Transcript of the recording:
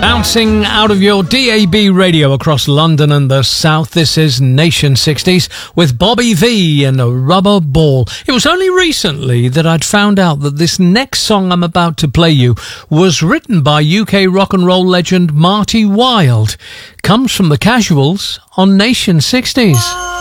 Bouncing out of your DAB radio across London and the South, this is Nation 60s with Bobby V and a Rubber Ball. It was only recently that I'd found out that this next song I'm about to play you was written by UK rock and roll legend Marty Wilde. Comes from the Casuals on Nation 60s.